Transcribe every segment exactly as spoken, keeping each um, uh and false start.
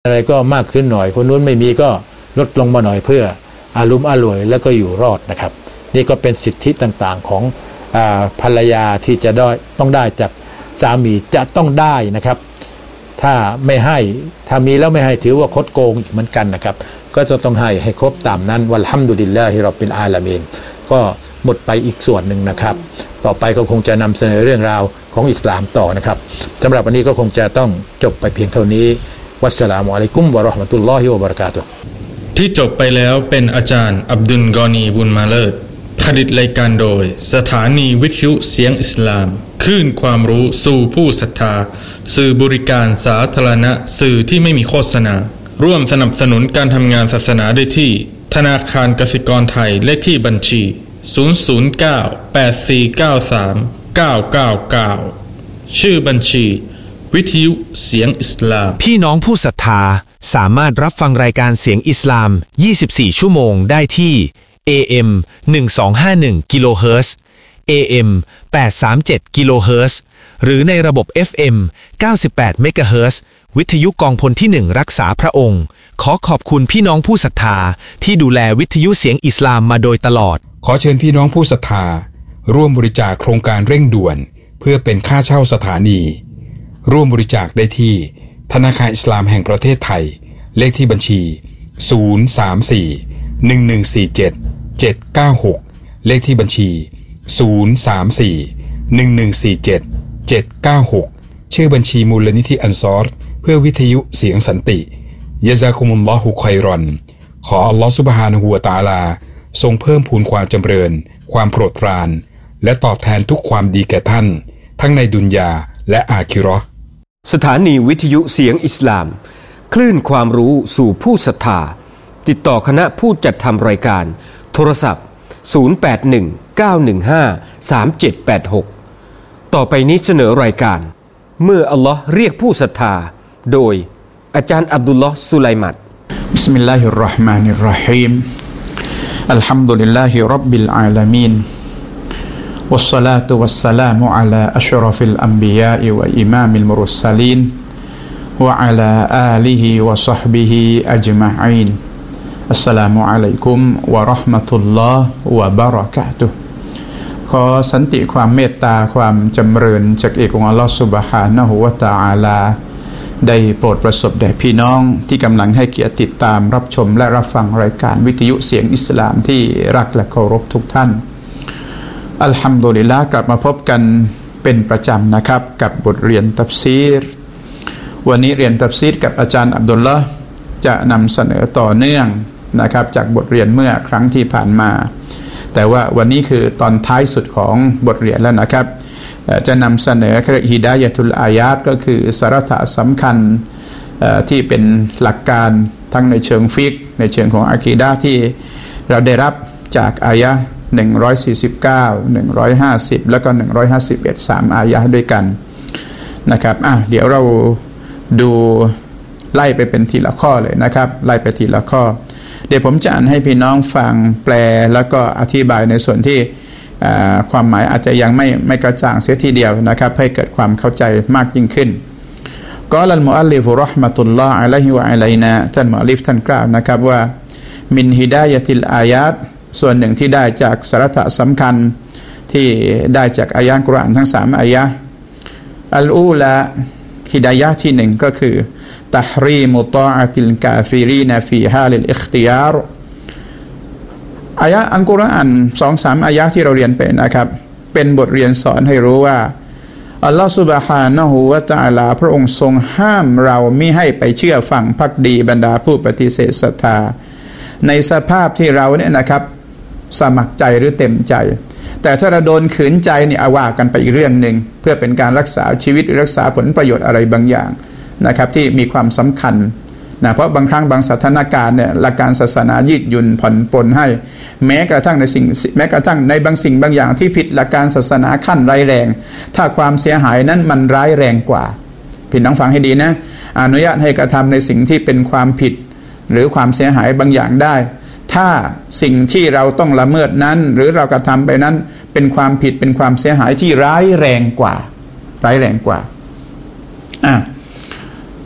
อะไรก็มากขึ้นหน่อยคนนู้นไม่มีก็ลดลงมาหน่อยเพื่ออารุมอร่วยแล้วก็อยู่รอดนะครับนี่ก็เป็นสิทธิต่างๆของอ่าภรรยาที่จะได้ต้องได้จากสามีจะต้องได้นะครับถ้าไม่ให้ถ้ามีแล้วไม่ให้ถือว่าคดโกงอีกเหมือนกันนะครับก็จะต้องให้ให้ครบตามนั้นวัลฮัมดุลิลลาฮิร็อบบิลอาลามีนก็หมดไปอีกส่วนหนึ่งนะครับต่อไปก็คงจะนำเสนอเรื่องราวของอิสลามต่อนะครับสำหรับวันนี้ก็คงจะต้องจบไปเพียงเท่านี้วัสสลามุอะลัยกุมวะเราะห์มะตุลลอฮิวะบะเราะกาตุฮ์ที่จบไปแล้วเป็นอาจารย์อับดุลกอนีบุญมาเลิศผลิตรายการโดยสถานีวิทยุเสียงอิสลามคลื่นความรู้สู่ผู้ศรัทธาสื่อบริการสาธารณะสื่อที่ไม่มีโฆษณาร่วมสนับสนุนการทำงานศาสนาได้ที่ธนาคารกสิกรไทยเลขที่บัญชีศูนย์ ศูนย์ เก้า แปด สี่ เก้า สาม เก้า เก้า เก้าชื่อบัญชีวิทยุเสียงอิสลามพี่น้องผู้ศรัทธาสามารถรับฟังรายการเสียงอิสลามยี่สิบสี่ชั่วโมงได้ที่ เอ เอ็ม หนึ่งพันสองร้อยห้าสิบเอ็ด กิโลเฮิรตซ์ เอ เอ็ม แปดร้อยสามสิบเจ็ด กิโลเฮิรตซ์หรือในระบบ เอฟ เอ็ม เก้าสิบแปด เมกะเฮิรตซ์วิทยุกองพลที่หนึ่งรักษาพระองค์ขอขอบคุณพี่น้องผู้ศรัทธาที่ดูแลวิทยุเสียงอิสลามมาโดยตลอดขอเชิญพี่น้องผู้ศรัทธาร่วมบริจาคโครงการเร่งด่วนเพื่อเป็นค่าเช่าสถานีร่วมบริจาคได้ที่ธนาคารอิสลามแห่งประเทศไทยเลขที่บัญชีศูนย์ สาม สี่ หนึ่ง หนึ่ง สี่ เจ็ด เจ็ด เก้า หกเลขที่บัญชีศูนย์ สาม สี่ หนึ่ง หนึ่ง สี่ เจ็ด เจ็ด เก้า หกชื่อบัญชีมูลนิธิอันซอรเพื่อวิทยุเสียงสันติยะซากุมุลลอฮุค็อยรอนขออัลลอฮฺซุบฮานะฮูวะตะอาลาทรงเพิ่มพูนความจำเริญความโปรดปรานและตอบแทนทุกความดีแก่ท่านทั้งในดุนยาและอาคิเราะห์สถานีวิทยุเสียงอิสลามคลื่นความรู้สู่ผู้ศรัทธาติดต่อคณะผู้จัดทำรายการโทรศัพท์ศูนย์ แปด หนึ่ง เก้า หนึ่ง ห้า สาม เจ็ด แปด หกต่อไปนี้เสนอรายการเมื่ออัลลอฮ์เรียกผู้ศรัทธาโดยอาจารย์อับดุลลอฮ์สุไลมัตบิสมิลลาฮิรเราะห์มานิรเราะฮีมอัลฮัมดุลิลลาฮิร็อบบิลอาลามีนวัสศอลาตุวัสสลามุอะลาอัชรฟิลอัมบิยาอิวะอิมามิลมุรสลีนวะอะลาอาลิฮิวะศอฮบิฮิอัจมะอีนอัสสลามุอะลัยกุมวะเราะห์มะตุลลอฮ์วะบะเราะกาตุฮ์ขอสันติความเมตตาความจำเริญจากเอกองค์อัลเลาะห์ซุบฮานะฮูวะตะอาลาได้โปรดประสบแด่พี่น้องที่กำลังให้เกียรติติดตามรับชมและรับฟังรายการวิทยุเสียงอิสลามที่รักและเคารพทุกท่านอัลฮัมดุลิลละห์กลับมาพบกันเป็นประจำนะครับกับบทเรียนตัฟซีรวันนี้เรียนตัฟซีรกับอาจารย์อับดุลลอฮ์จะนำเสนอต่อเนื่องนะครับจากบทเรียนเมื่อครั้งที่ผ่านมาแต่ว่าวันนี้คือตอนท้ายสุดของบทเรียนแล้วนะครับจะนำเสนอฮิดายะตุลอายาตก็คือสาระสำคัญที่เป็นหลักการทั้งในเชิงฟิกในเชิงของอะกีดะห์ที่เราได้รับจากอายะห์หนึ่งร้อยสี่สิบเก้า หนึ่งร้อยห้าสิบแล้วก็หนึ่งร้อยห้าสิบเอ็ด สามอายะห์ด้วยกันนะครับอ่ะเดี๋ยวเราดูไล่ไปเป็นทีละข้อเลยนะครับไล่ไปทีละข้อเดี๋ยวผมจะอ่านให้พี่น้องฟังแปลแล้วก็อธิบายในส่วนที่ความหมายอาจจะยังไม่ไม่กระจ่างเสียทีเดียวนะครับให้เกิดความเข้าใจมากยิ่งขึ้นกอลัลมุอัลลิฟเราะห์มะตุลลอฮ์อะลัยฮิวะอะลัยนาท่านมุอัลลิฟท่านกล่าวนะครับว่ามินฮิดายะติลอายาตส่วนหนึ่งที่ได้จากสาระสำคัญที่ได้จากอายะห์กุรอานทั้งสามอายะห์อัลอูลาฮิดายะห์ที่หนึ่งก็คือตัฮรีมุฏออะติลกาฟิรีนฟีฮาลิลอิคติยารอายะห์อัลกุรอาน สองถึงสาม อายะห์ที่เราเรียนไปนะครับเป็นบทเรียนสอนให้รู้ว่าอัลลอฮฺซุบฮานะฮูวะตะอาลาพระองค์ทรงห้ามเรามิให้ไปเชื่อฟังภักดีบรรดาผู้ปฏิเสธศรัทธาในสภาพที่เราเนี่ยนะครับสมัครใจหรือเต็มใจแต่ถ้าเราโดนขืนใจนี่อาว่ากันไปอีกเรื่องนึงเพื่อเป็นการรักษาชีวิตหรือรักษาผลประโยชน์อะไรบางอย่างนะครับที่มีความสำคัญนะเพราะบางครั้งบางสถานการณ์เนี่ยหลักการศาสนายืดหยุ่นผ่อนปลนให้แม้กระทั่งในสิ่งแม้กระทั่งในบางสิ่งบางอย่างที่ผิดหลักการศาสนาขั้นร้ายแรงถ้าความเสียหายนั้นมันร้ายแรงกว่าพี่น้องฟังให้ดีนะอนุญาตให้กระทำในสิ่งที่เป็นความผิดหรือความเสียหายบางอย่างได้ถ้าสิ่งที่เราต้องละเมิดนั้นหรือเรากระทำไปนั้นเป็นความผิดเป็นความเสียหายที่ร้ายแรงกว่าร้ายแรงกว่าอ่ะ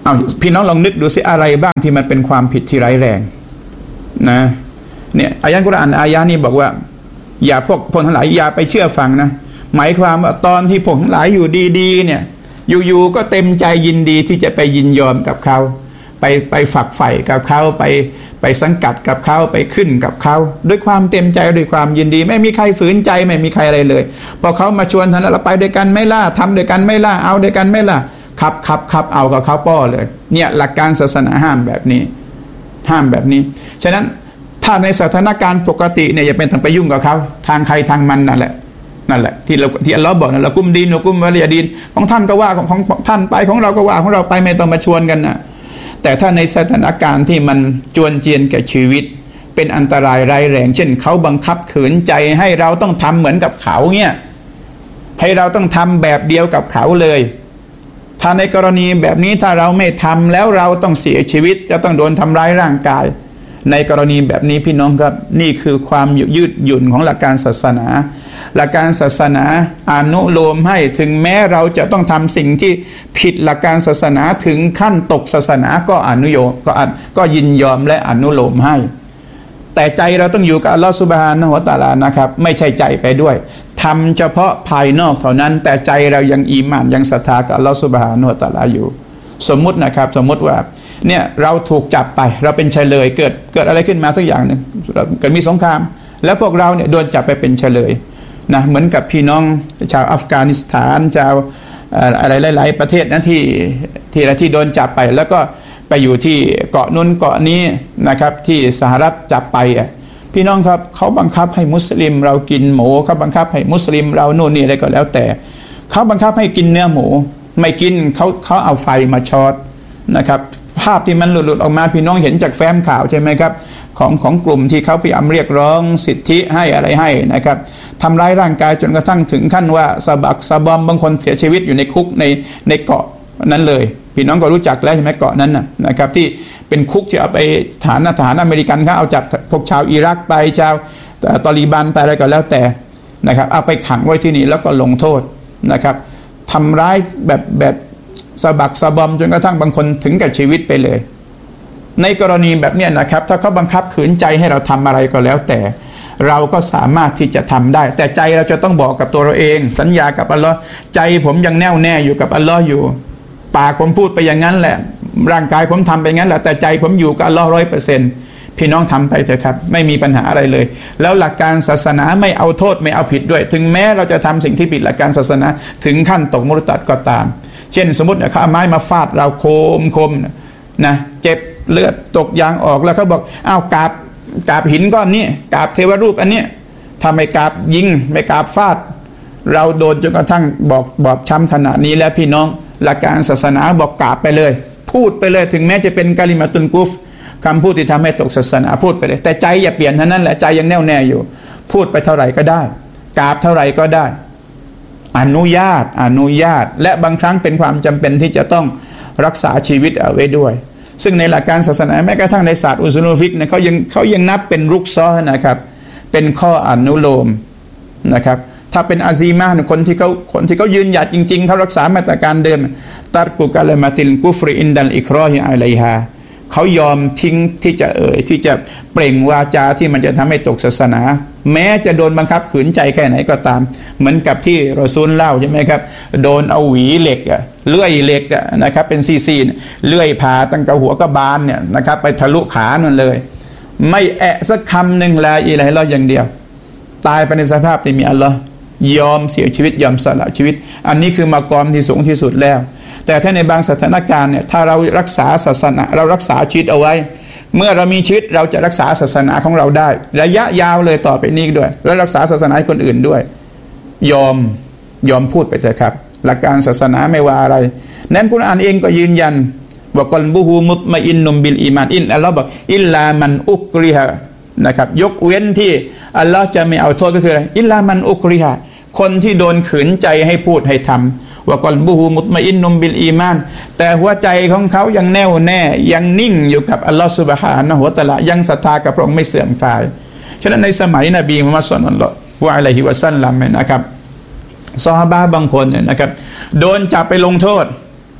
เอาพี่น้องลองนึกดูสิอะไรบ้างที่มันเป็นความผิดที่ร้ายแรงนะเนี่ยอายะห์กุรอานอายะห์นี้บอกว่าอย่าพวกพวกทั้งหลายอย่าไปเชื่อฟังนะหมายความว่าตอนที่พวกทั้งหลายอยู่ดีๆเนี่ยอยู่ๆก็เต็มใจยินดีที่จะไปยินยอมกับเขาไปไปฝักใฝ่กับเขาไปไปสังกัดกับเขาไปขึ้นกับเขาด้วยความเต็มใจด้วยความยินดีไม่มีใครฝืนใจไม่มีใครอะไรเลยพอเขามาชวนท่านเราไปด้วยกันไม่ล่ะทำด้วยกันไม่ล่ะเอาด้วยกันไม่ล่ะขับขับขับเอากับเขาป้อเลยเนี่ยหลักการศาสนาห้ามแบบนี้ห้ามแบบนี้ฉะนั้นถ้าในสถานการณ์ปกติเนี่ยอย่าเป็นต้องไปยุ่งกับเขาทางใครทางมันนั่นแหละนั่นแหละที่เราที่อัลลอฮ์บอกนั่นแหละกุมดีนกุมวะลียดีนของท่านก็ว่าของของท่านไปของเราก็ว่าของเราไปไม่ต้องมาชวนกันนะแต่ถ้าในสถานการณ์ที่มันจวนเจียนแก่ชีวิตเป็นอันตรายร้ายแรงเช่นเขาบังคับขืนใจให้เราต้องทำเหมือนกับเขาเนี่ยให้เราต้องทำแบบเดียวกับเขาเลยถ้าในกรณีแบบนี้ถ้าเราไม่ทำแล้วเราต้องเสียชีวิตจะต้องโดนทำร้ายร่างกายในกรณีแบบนี้พี่น้องครับนี่คือความยืดหยุ่นของหลักการศาสนาหลักการศาสนาอนุโลมให้ถึงแม้เราจะต้องทำสิ่งที่ผิดหลักการศาสนาถึงขั้นตกศาสนาก็อนุโยมก็ก็ยินยอมและอนุโลมให้แต่ใจเราต้องอยู่กับอัลลอฮฺซุบฮานะฮูวะตะอาลานะครับไม่ใช่ใจไปด้วยทำเฉพาะภายนอกเท่านั้นแต่ใจเรายังอีหม่านยังศรัทธากับอัลลอฮฺซุบฮานะฮูวะตะอาลาอยู่สมมุตินะครับสมมุติว่าเนี่ยเราถูกจับไปเราเป็นเฉลยเกิดเกิดอะไรขึ้นมาสักอย่างหนึ่งเกิดมีสงครามแล้วพวกเราเนี่ยโดนจับไปเป็นเฉลยนะเหมือนกับพี่น้องชาวอัฟกานิสถานชาวอะไรหลายๆประเทศนะที่ที่อะไรที่โดนจับไปแล้วก็ไปอยู่ที่เกาะนู้นเกาะนี้นะครับที่สหรัฐจับไปอ่ะพี่น้องครับเขาบังคับให้มุสลิมเรากินหมูเขาบังคับให้มุสลิมเราโน่นนี่อะไรก็แล้วแต่เขาบังคับให้กินเนื้อหมูไม่กินเขาเขาเอาไฟมาช็อตนะครับภาพที่มันหลุดๆออกมาพี่น้องเห็นจากแฟ้มข่าวใช่ไหมครับของของกลุ่มที่เขาพยายามเรียกร้องสิทธิให้อะไรให้นะครับทำร้ายร่างกายจนกระทั่งถึงขั้นว่าสะบักสะบอมบางคนเสียชีวิตอยู่ในคุกในในเกาะนั้นเลยพี่น้องก็รู้จักแล้วใช่ไหมเกาะนั้นนะนะครับที่เป็นคุกที่เอาไปฐานทหารอเมริกันเขาเอาจากพวกชาวอิรักไปชาวตอลิบันไปอะไรก็แล้วแต่นะครับเอาไปขังไว้ที่นี่แล้วก็ลงโทษนะครับทำร้ายแบบแบบสะบักสะบอมจนกระทั่งบางคนถึงกับชีวิตไปเลยในกรณีแบบนี้นะครับถ้าเขาบังคับขืนใจให้เราทำอะไรก็แล้วแต่เราก็สามารถที่จะทำได้แต่ใจเราจะต้องบอกกับตัวเราเองสัญญากับอัลลอฮ์ใจผมยังแน่วแน่อยู่กับอัลลอฮ์อยู่ปากผมพูดไปอย่างนั้นแหละร่างกายผมทำไปอย่างนั้นแหละแต่ใจผมอยู่กับอัลลอฮ์ร้อยเปอร์เซ็นต์พี่น้องทำไปเถอะครับไม่มีปัญหาอะไรเลยแล้วหลักการศาสนาไม่เอาโทษไม่เอาผิดด้วยถึงแม้เราจะทำสิ่งที่ผิดหลักการศาสนาถึงขั้นตกมุรตัดก็ตามเช่นสมมติเขาเอาไม้มาฟาดเราโคมคมนะเจ็บเลือดตกยางออกแล้วเขาบอกอ้าวกราบกราบหินก้อนนี้กราบเทวรูปอันนี้ถ้าไม่กราบยิงไม่กราบฟาดเราโดนจนกระทั่งบอกบอบช้ำขนาดนี้แล้วพี่น้องหลักการศาสนาบอกกราบไปเลยพูดไปเลยถึงแม้จะเป็นกะลิมาตุนกุฟคำพูดที่ทำให้ตกศาสนาพูดไปเลยแต่ใจอย่าเปลี่ยนเท่านั้นแหละใจยังแน่วแน่อยู่พูดไปเท่าไหร่ก็ได้กราบเท่าไหร่ก็ได้อนุญาตอนุญาตและบางครั้งเป็นความจำเป็นที่จะต้องรักษาชีวิตเอาไว้ด้วยซึ่งในหลักการศาสนาแม้กระทั่งในศาสตร์อุซูลุลฟิกเนี่ยเขายังเขายังนับเป็นรุกซอนะครับเป็นข้ออนุโลมนะครับถ้าเป็นอาซีมาคนที่เขาคนที่เขายืนหยัดจริงๆเขารักษามาตรการเดิมตัดกุกะละมาติลกุฟริอินดัลอิกรอฮิอะลัยฮาเขายอมทิ้งที่จะเอ่ยที่จะเปล่งวาจาที่มันจะทำให้ตกศาสนาแม้จะโดนบังคับขืนใจแค่ไหนก็ตามเหมือนกับที่รอซูลเล่าใช่ไหมครับโดนเอาหวีเหล็กอะเลื่อยเหล็กอะนะครับเป็นซีซีเลื่อยผ่าตั้งแต่หัวกระบาลเนี่ยนะครับไปทะลุขานั่นเลยไม่แอะสักคำหนึ่งลาอิลาฮะอิลลัลลอฮ์อย่างเดียวตายไปในสภาพที่มีอัลลอฮ์ยอมเสียชีวิตยอมสละชีวิตอันนี้คือมากอมที่สูงที่สุดแล้วแต่ถ้าในบางสถานการณ์เนี่ยถ้าเรารักษาศาสนาเรารักษาชีวิตเอาไว้เมื่อเรามีชีวิตเราจะรักษาศาสนาของเราได้ระยะยาวเลยต่อไปนี้ด้วยและรักษาศาสนาให้คนอื่นด้วยยอมยอมพูดไปเถอะครับหลักการศาสนาไม่ว่าอะไรนั้นกุรอานเองก็ยืนยันว่ากลบุฮูมุตมะอินนุมบิลอีมานอินอัลลอฮ์บอกอิลลามันอุกริฮะนะครับยกเว้นที่อัลลอฮ์จะไม่เอาโทษก็คืออะไรอิลลามันอุกริฮะคนที่โดนขืนใจให้พูดให้ทำว่ากลบุฮูมุตมะอินนุมบิลอีมานแต่หัวใจของเขายังแน่วแน่ยังนิ่งอยู่กับอัลลอฮ์ซุบฮานะฮูวะตะอาลายังศรัทธากับพระองค์ไม่เสื่อมคลายฉะนั้นในสมัยนบีมุฮัมมัดศ็อลลัลลอฮุอะลัยฮิวะซัลลัมนะครับซอฮาบะห์บางคนเนี่ยนะครับโดนจับไปลงโทษ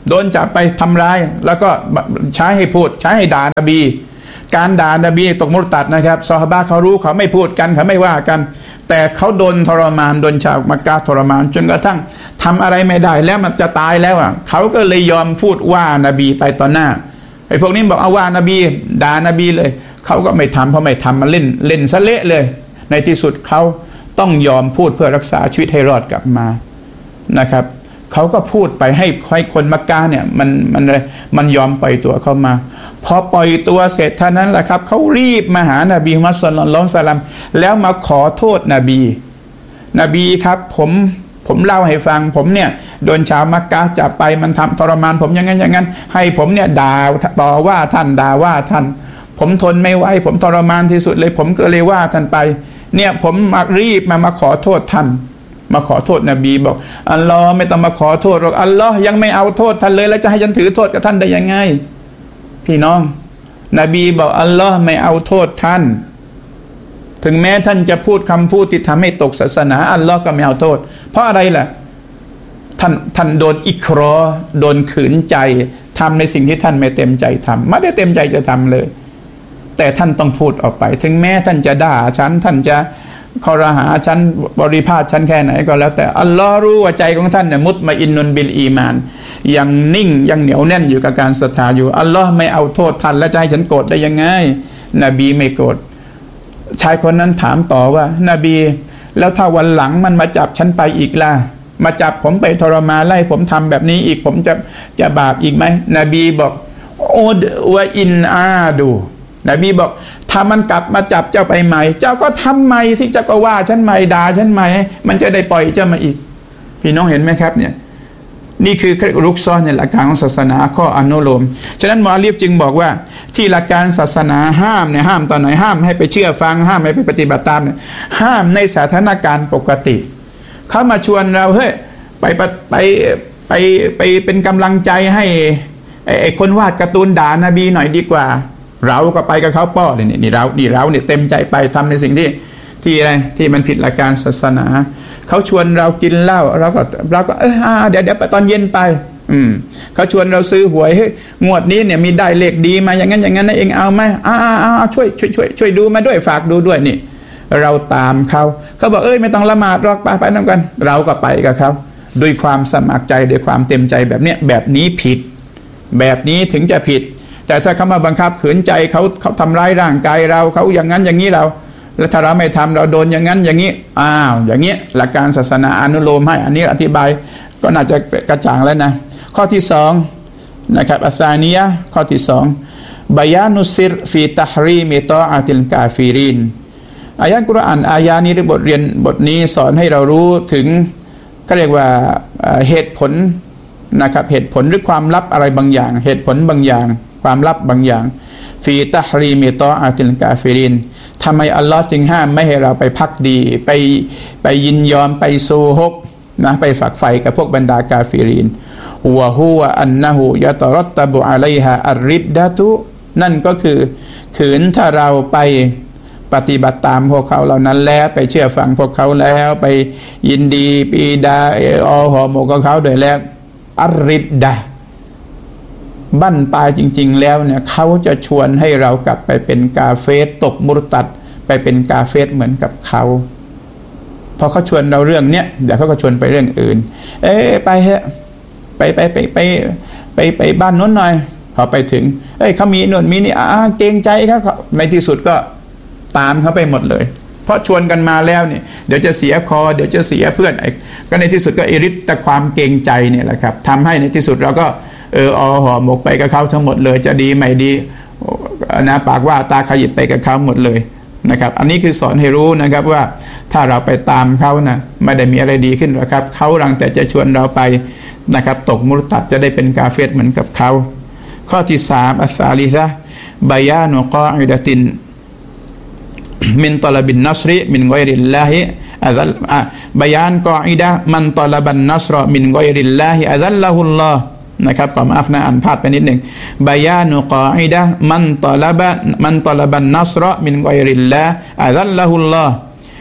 โดนจับไปทำร้ายแล้วก็ใช้ให้พูดใช้ให้ด่านบีการด่านบีตกมุรตัดนะครับซอฮาบะห์เขารู้เขาไม่พูดกันเขาไม่ว่ากันแต่เขาโดนทรมานโดนชาวมักกะฮ์ทรมานจนกระทั่งทำอะไรไม่ได้แล้วมันจะตายแล้วอ่ะเขาก็เลยยอมพูดว่านบีไปต่อหน้าไอ้พวกนี้บอกเอาว่านบีด่านบีเลยเขาก็ไม่ทำเพราะไม่ทำมันเล่นเล่นซะเละเลยในที่สุดเขาต้องยอมพูดเพื่อรักษาชีวิตให้รอดกลับมานะครับเขาก็พูดไปให้ให้คนมักกะฮ์เนี่ยมันมันมันยอมปล่อยตัวเข้ามาพอปล่อยตัวเสร็จเท่านั้นแหละครับเขารีบมาหานบีมุฮัมมัดศ็อลลัลลอฮุอะลัยฮิวะซัลลัมแล้วมาขอโทษนบีนบีครับผมผมเล่าให้ฟังผมเนี่ยโดนชาวมักกะฮ์จับไปมันทำทรมานผมอย่างนั้นอย่างนั้นให้ผมเนี่ยด่าต่อว่าท่านด่าว่าท่านผมทนไม่ไหวผมทรมานที่สุดเลยผมก็เลยว่าท่านไปเนี่ยผมมารีบมามาขอโทษท่านมาขอโทษนบีบอกอัลลอฮ์ไม่ต้องมาขอโทษหรอกอัลลอฮ์ยังไม่เอาโทษท่านเลยแล้วจะให้ฉันถือโทษกับท่านได้ยังไงพี่น้องนบีบอกอัลลอฮ์ไม่เอาโทษท่านถึงแม้ท่านจะพูดคำพูดที่ทำให้ตกศาสนาอัลลอฮ์ก็ไม่เอาโทษเพราะอะไรล่ะท่านท่านโดนอิกรอโดนขืนใจทำในสิ่งที่ท่านไม่เต็มใจทำไม่ได้เต็มใจจะทำเลยแต่ท่านต้องพูดออกไปถึงแม้ท่านจะด่าฉันท่านจะคอรหาฉันบริพาทฉันแค่ไหนก็แล้วแต่อัลลอฮ์รู้ว่าใจของท่านเนี่ยมุตมะอินนุนบิลอีมานยังนิ่งยังเหนียวแน่นอยู่กับการศรัทธาอยู่อัลลอฮ์ไม่เอาโทษท่านแล้วจะให้ฉันโกรธได้ยังไงนบีไม่โกรธชายคนนั้นถามต่อว่านบีแล้วถ้าวันหลังมันมาจับฉันไปอีกล่ะมาจับผมไปทรมานไล่ผมทำแบบนี้อีกผมจะจะบาปอีกไหมนบีบอกโอดวะอินอาดูนบีบอกถ้ามันกลับมาจับเจ้าไปใหม่เจ้าก็ทำใหม่ที่เจ้าก็ว่าฉันใหม่ด่าฉันใหม่มันจะได้ปล่อยเจ้ามาอีกพี่น้องเห็นไหมครับเนี่ยนี่คือรุกซ้อนในหลักการของศาสนาข้ออนุโลมฉะนั้นมุอัลลิฟจึงบอกว่าที่หลักการศาสนาห้ามเนี่ยห้ามตอนไหนห้ามให้ไปเชื่อฟังห้ามให้ไปปฏิบัติตามเนี่ยห้ามในสถานการณ์ปกติเขามาชวนเราเฮ้ยไปไปไปไปไปเป็นกำลังใจให้ไอ้คนวาดการ์ตูนด่านบีหน่อยดีกว่าเราก็ไปกับเขาป้อเลยนี่เรานี่เราเนี่ยเต็มใจไปทำในสิ่งที่ที่อะไรที่มันผิดหลักการศาสนาเขาชวนเรากินเหล้าเราก็เราก็เออเดี๋ยวเดี๋ยวไปตอนเย็นไปอืมเขาชวนเราซื้อหวยเฮ้ยงวดนี้เนี่ยมีได้เลขดีมาอย่างนั้นอย่างนั้นนะเองเอาไหมอ้าอ้าช่วยช่วยช่วยช่วยดูมาด้วยฝากดูด้วยนี่เราตามเขาเขาบอกเอ้ยไม่ต้องละหมาดหรอกไปไปนั่งกันเราก็ไปกับเขาด้วยความสมัครใจด้วยความเต็มใจแบบเนี้ยแบบนี้ผิดแบบนี้ถึงจะผิดแต่ถ้าเขามาบังคับขืนใจเขาเขาทำร้ายร่างกายเราเขาอย่างนั้นอย่างนี้เราแล้วถ้าเราไม่ทำเราโดนอย่างนั้นอย่างนี้อ้าวอย่างเงี้ยหลักการศาสนาอนุโลมให้อันนี้อธิบายก็น่าจะกระจ่างแล้วนะข้อที่สองนะครับอัสซานียะข้อที่สองบายานุซิรฟีตะฮรีมิตออาติลกาฟิรินอายะห์กุรอานอายะนี้หรือบทเรียนบทนี้สอนให้เรารู้ถึงก็เรียกว่าเหตุผลนะครับเหตุผลหรือความลับอะไรบางอย่างเหตุผลบางอย่างความลับบางอย่างฟีตะฮรีมิตออาติลกาฟิรินทำไมอัลลอฮ์จึงห้ามไม่ให้เราไปพักดีไปไปยินยอมไปซูฮกนะไปฝักใฝ่กับพวกบรรดากาฟิรินวะฮุวะอันนะฮูยะตะรัตตะบุอะลัยฮาอัรริดดะตุนั่นก็คือขืนถ้าเราไปปฏิบัติตามพวกเขาเหล่านั้นแล้วไปเชื่อฟังพวกเขาแล้วไปยินดีปีดาออหอหมกกับเขาโดยแล้วอัรริดดะบั้นปลายจริงๆแล้วเนี่ยเขาจะชวนให้เรากลับไปเป็นกาเฟสตกมุรตัดไปเป็นกาเฟสเหมือนกับเขาพอเขาชวนเราเรื่องเนี้ยเดี๋ยวเขาก็ชวนไปเรื่องอื่นเอ๊ะไปเถอะไปไปไปไปไปไปบ้านโน้นหน่อยพอไปถึงเอ้ยเขามีโน่นมีนี่อ่าเกรงใจเขาในที่สุดก็ตามเขาไปหมดเลยเพราะชวนกันมาแล้วเนี่ยเดี๋ยวจะเสียคอเดี๋ยวจะเสียเพื่อนก็ในที่สุดก็อิริตแต่ความเกรงใจเนี่ยแหละครับทำให้ในที่สุดเราก็เออเอาห่อหมกไปกับเขาทั้งหมดเลยจะดีไม่ดีนะปากว่าตาขยิบไปกับเขาหมดเลยนะครับอันนี้คือสอนให้รู้นะครับว่าถ้าเราไปตามเขานะไม่ได้มีอะไรดีขึ้นหรอกครับเขาหลังแต่จะชวนเราไปนะครับตกมุรตัดจะได้เป็นกาเฟรเหมือนกับเขาข้อที่สามอัสซาลิซะบายานุกออิดะตินมินตลบินนัสริมินกอยริลลาฮิอัลบายานกออิดะมันตลบันนัสรมินกอยริลลาฮิอัลลอฮุลลอฮ์นะครับขอมาอัฟนะอ่านพลาดไปนิดหนึ่งบายานุกออิดะมันตลบะมันตลบันนัสรมินกอยริลลาฮิอัลลอฮุลลอฮ์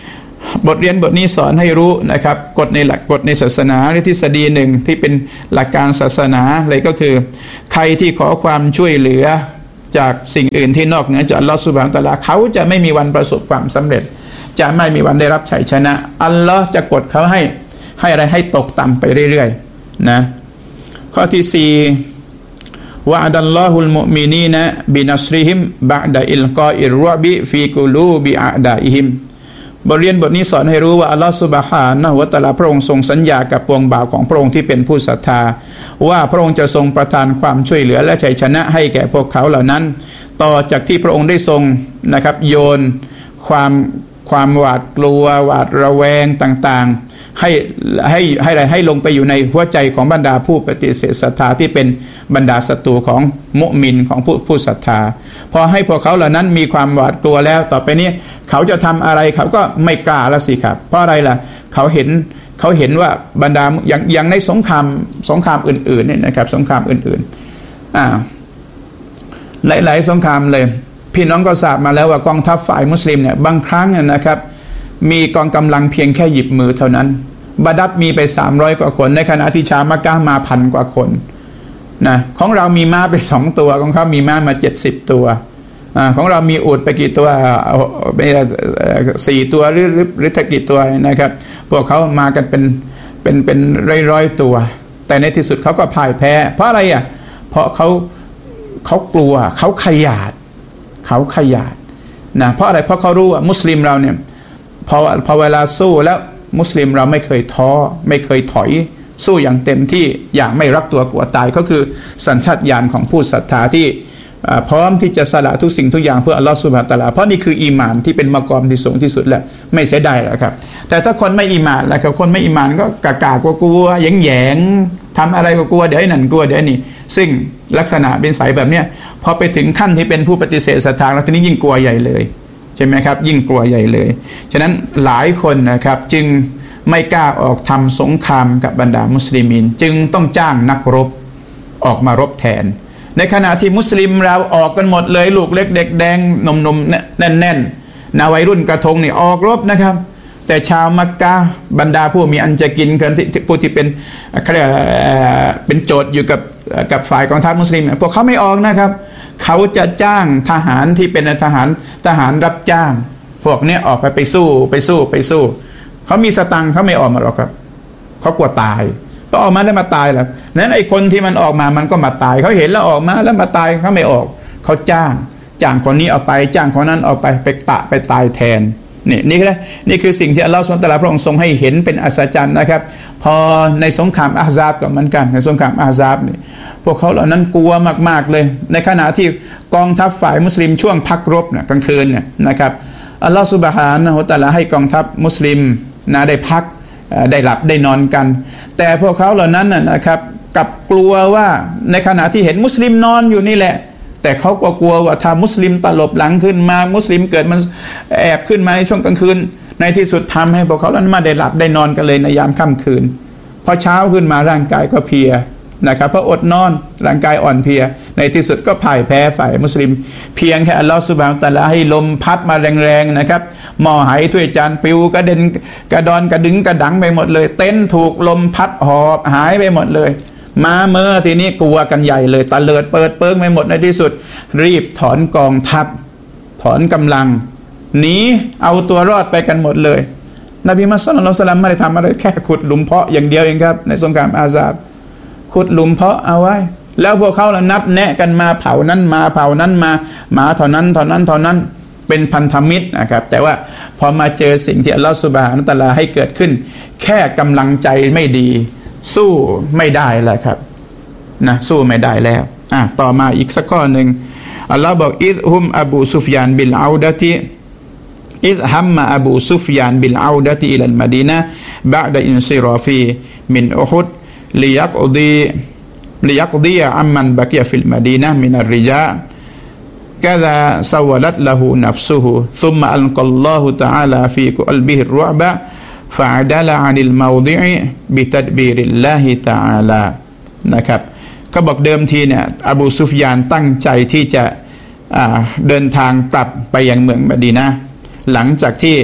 บทเรียนบทนี้สอนให้รู้นะครับกฎในหลักกฎในศาสนาหรือทฤษฎีหนึ่งที่เป็นหลักการศาสนาเลยก็คือใครที่ขอความช่วยเหลือจากสิ่งอื่นที่นอกเหนือจากอัลลอฮฺซุบฮานะฮูวะตะอาลาเขาจะไม่มีวันประสบความสำเร็จจะไม่มีวันได้รับชัยชนะอัลลอฮ์จะกดเขาให้ให้อะไรให้ตกต่ำไปเรื่อยๆนะข้อที่สี่วะอ์ดัลลอฮุลมุอ์มินีนะบินัสริฮิมบะอ์ดะอิลกออิรรอบิฟีกุลูบิอะอ์ดาอิฮิมบทเรียนบทนี้สอนให้รู้ว่าอัลลอฮฺซุบฮานะฮูวะตะอาลาพระองค์ทรงสัญญากับปวงบ่าวของพระองค์ที่เป็นผู้ศรัทธาว่าพระองค์จะทรงประทานความช่วยเหลือและชัยชนะให้แก่พวกเขาเหล่านั้นต่อจากที่พระองค์ได้ทรงนะครับโยนความความหวาดกลัวหวาดระแวงต่างๆให้ให้ให้อะไรให้ลงไปอยู่ในหัวใจของบรรดาผู้ปฏิเสธศรัทธาที่เป็นบรรดาศัตรูของมุมินของผู้ผู้ศรัทธาพอให้พวกเขาเหล่านั้นมีความหวาดกลัวแล้วต่อไปนี้เขาจะทำอะไรเขาก็ไม่กล้าแล้วสิครับเพราะอะไรล่ะเขาเห็นเขาเห็นว่าบรรดาอย่างอย่างในสงครามสงครามอื่นๆเนี่ยนะครับสงครามอื่นๆอ่าหลายๆสงครามเลยพี่น้องก็ทราบมาแล้วว่ากองทัพฝ่ายมุสลิมเนี่ยบางครั้งนะครับมีกองกำลังเพียงแค่หยิบมือเท่านั้นบาดัดมีไปสามร้อยกว่าคนในขณะที่ชาวมักกะฮ์มาพันกว่าคนนะของเรามีม้าไปสองตัวของเขามีม้ามาเจ็ดสิบตัวอ่าของเรามีอูฐไปกี่ตัวไม่สี่ตัวหรือหรือกี่ตัวนะครับพวกเขามากันเป็นเป็นเป็นร้อยๆตัวแต่ในที่สุดเขาก็พ่ายแพ้เพราะอะไรอ่ะเพราะเขาเขากลัวเขาขยาดเขาขยาดนะเพราะอะไรเพราะเขารู้ว่ามุสลิมเราเนี่ยพอพอเวลาสู้แล้วมุสลิมเราไม่เคยท้อไม่เคยถอยสู้อย่างเต็มที่อย่างไม่รักตัวกลัวตายก็คือสัญชาตญาณของผู้ศรัทธาที่พร้อมที่จะสละทุกสิ่งทุกอย่างเพื่ออัลลอฮฺซุบฮานะฮูวะตะอาลาเพราะนี่คืออีหม่านที่เป็นมากอมที่สูงที่สุดแหละไม่เสียดายหรอกครับแต่ถ้าคนไม่อีหม่านแล้วครับคนไม่อีหม่านก็กากากลัวๆแยงๆทำอะไรก็กลัวเดี๋ยวไอ้นั่นกลัวเดี๋ยวนี่ซึ่งลักษณะเป็นสายแบบเนี้ยพอไปถึงขั้นที่เป็นผู้ปฏิเสธศรัทธาแล้วทีนี้ยิ่งกลัวใหญ่เลยใช่ไหมครับยิ่งกลัวใหญ่เลยฉะนั้นหลายคนนะครับจึงไม่กล้าออกทำสงครามกับบรรดามุสลิมินจึงต้องจ้างนักรบออกมารบแทนในขณะที่มุสลิมเราออกกันหมดเลยลูกเล็กเด็กแดงหนุ่มๆแน่นๆนาวัยรุ่นกระทงนี่ออกรบนะครับแต่ชาวมักกะฮ์บรรดาผู้มีอันจะกินกันที่ผู้ที่เป็นเขาเรียกเป็นโจทย์อยู่กับกับฝ่ายกองทัพมุสลิมพวกเขาไม่ออกนะครับเขาจะจ้างทหารที่เป็นทหารทหารรับจ้างพวกนี้ออกไปไปสู้ไปสู้ไปสู้เขามีสตังค์เขาไม่ออกมาหรอกครับเขากลัวตายก็ออกมาแล้วมาตายแหละนั้นไอ้คนที่มันออกมามันก็มาตายเขาเห็นแล้วออกมาแล้วมาตายเขาไม่ออกเขาจ้างจ้างคนนี้เอาไปจ้างคนนั้นเอาไปไปปะไปตายแทนนี่นี่คือนี่คือสิ่งที่อัลลอฮฺซุบฮานะฮูวะตะอาลาพระองค์ทรงให้เห็นเป็นอัศจรรย์นะครับพอในสงครามอะห์ซาบก็เหมือนกันในสงครามอะห์ซาบนี่พวกเขาเหล่านั้นกลัวมากๆเลยในขณะที่กองทัพฝ่ายมุสลิมช่วงพักรบเนี่ยกลางคืนเนี่ยนะครับอัลลอฮฺซุบฮานะฮูวะตะอาลาให้กองทัพมุสลิมนะได้พักได้หลับได้นอนกันแต่พวกเขาเหล่านั้นนะครับกับกลัวว่าในขณะที่เห็นมุสลิมนอนอยู่นี่แหละแต่เขาก็กลัวว่าถ้ามุสลิมตลบหลังขึ้นมามุสลิมเกิดมันแอบขึ้นมาในช่วงกลางคืนในที่สุดทำให้พวกเขานั้นมาได้หลับได้นอนกันเลยในยามค่ำคืนพอเช้าขึ้นมาร่างกายก็เพลียนะครับเพราะอดนอนร่างกายอ่อนเพลียในที่สุดก็พ่ายแพ้ฝ่ายมุสลิมเพียงแค่อัลลอฮฺซุบฮานะฮูวะตะอาลาให้ลมพัดมาแรงๆนะครับหม้อไหถ้วยจานปิวกระเด็นกระดอนกระดึงกระดังไปหมดเลยเต็นท์ถูกลมพัดหอบหายไปหมดเลยมาเมื่อทีนี้กลัวกันใหญ่เลยตะเลิดเปิดเปิงไปหมดในที่สุดรีบถอนกองทัพถอนกำลังหนีเอาตัวรอดไปกันหมดเลยนบีมุฮัมมัดศ็อลลัลลอฮุอะลัยฮิวะซัลลัมไม่ได้ทำอะไรแค่ขุดหลุมเพาะอย่างเดียวเองครับในสงครามอาซาบขุดหลุมเพาะเอาไว้แล้วพวกเขาละนับแนะกันมาเผานั้นมาเผานั้นมาหมาเท่านั้นเท่านั้นเท่านั้นเป็นพันธมิตรนะครับแต่ว่าพอมาเจอสิ่งที่อัลลอฮฺซุบฮานะฮูวะตะอาลาให้เกิดขึ้นแค่กำลังใจไม่ดีสู้ไม่ได้แล้วครับนะสู้ไม่ได้แล้วอ่ะต่อมาอีกสักข้อหนึ่งอัลลอฮ์บอกอิซฮุมอบูซุฟยานบิลเอาดะติอิซฮัมมะอบูซุฟยานบิลเอาดะติอิลัลมะดีนะห์บะอ์ดะอินซิรอฟีมินอุฮุดลิยักดีลิยักดีอัมมันบะกิยะฟิลมะดีนะห์มินัรริญาลกะซาซาวลัตละฮูนัฟซุฮุซุมมะอัลกัลลอฮุตะอาลาฟีกุอัลบิฮิรรุอ์บะฟะอะดะละอานิลมาวดิอบิตัดบีริลลาฮิตะอาลานะครับก็บอกเดิมทีเนี่ยอบูซุฟยานตั้งใจที่จะเดินทางกลับไปยังเมืองมะดีนะห์หลังจากที่